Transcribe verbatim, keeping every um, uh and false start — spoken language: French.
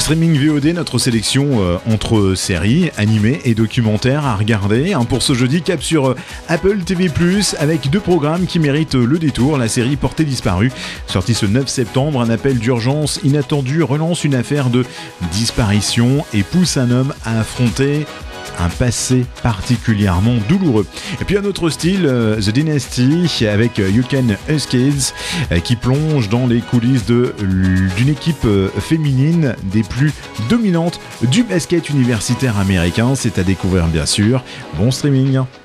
Streaming V O D, notre sélection euh, entre séries, animés et documentaires à regarder. Hein, pour ce jeudi, cap sur euh, Apple T V plus, avec deux programmes qui méritent euh, le détour. La série Portée disparue, sortie ce neuf septembre, un appel d'urgence inattendu relance une affaire de disparition et pousse un homme à affronter un passé particulièrement douloureux. Et puis un autre style, euh, The Dynasty, avec euh, You Can Us Kids, euh, qui plonge dans les coulisses de, d'une équipe euh, féminine des plus dominantes du basket universitaire américain. C'est à découvrir bien sûr. Bon streaming.